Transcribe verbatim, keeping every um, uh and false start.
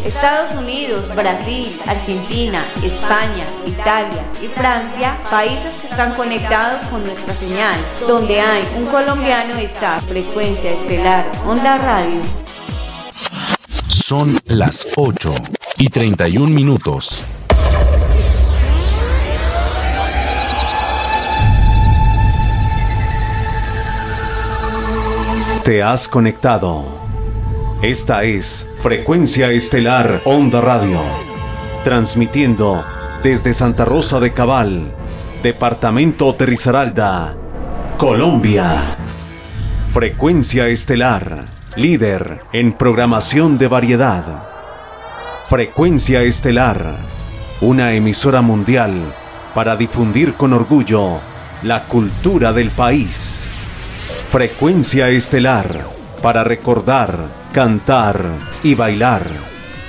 Estados Unidos, Brasil, Argentina, España, Italia y Francia, países que están conectados con nuestra señal. Donde hay un colombiano está Frecuencia Estelar Onda Radio. Son las ocho y treinta y un minutos. Te has conectado. Esta es Frecuencia Estelar Onda Radio, transmitiendo desde Santa Rosa de Cabal, departamento de Risaralda, Colombia. Frecuencia Estelar, líder en programación de variedad. Frecuencia Estelar, una emisora mundial para difundir con orgullo la cultura del país. Frecuencia Estelar, para recordar, cantar y bailar.